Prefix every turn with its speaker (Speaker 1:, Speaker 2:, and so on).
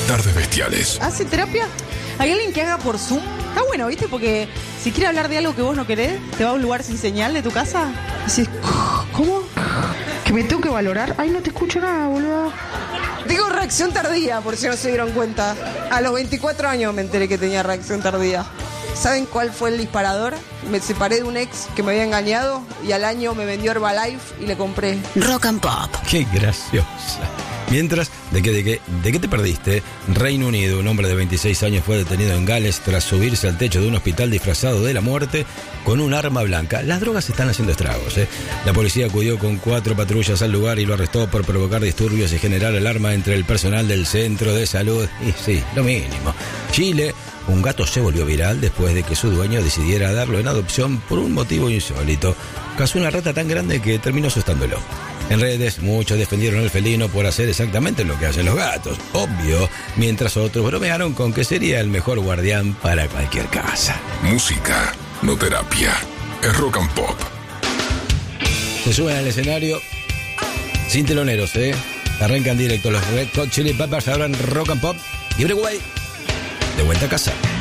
Speaker 1: Tardes Bestiales.
Speaker 2: ¿Hace terapia? ¿Hay alguien que haga por Zoom? Está bueno, ¿viste? Porque si quiere hablar de algo que vos no querés, te va a un lugar sin señal de tu casa. Dices, ¿cómo? ¿Que me tengo que valorar? Ay, no te escucho nada, boludo. Digo reacción tardía, por si no se dieron cuenta. A los 24 años me enteré que tenía reacción tardía. ¿Saben cuál fue el disparador? Me separé de un ex que me había engañado y al año me vendió Herbalife y le compré.
Speaker 3: Rock and Pop.
Speaker 4: Qué graciosa. Mientras, ¿de qué te perdiste? Reino Unido, un hombre de 26 años fue detenido en Gales tras subirse al techo de un hospital disfrazado de la muerte con un arma blanca. Las drogas están haciendo estragos, ¿eh? La policía acudió con 4 patrullas al lugar y lo arrestó por provocar disturbios y generar alarma entre el personal del centro de salud. Y sí, lo mínimo. Chile, un gato se volvió viral después de que su dueño decidiera darlo en adopción por un motivo insólito. Cazó una rata tan grande que terminó asustándolo. En redes, muchos defendieron al felino por hacer exactamente lo que hacen los gatos, obvio, mientras otros bromearon con que sería el mejor guardián para cualquier casa.
Speaker 1: Música, no terapia. Es Rock and Pop.
Speaker 4: Se suben al escenario sin teloneros, ¿eh? Arrancan directo los Red Hot Chili Peppers ahora en Rock and Pop y Uruguay de vuelta a casa.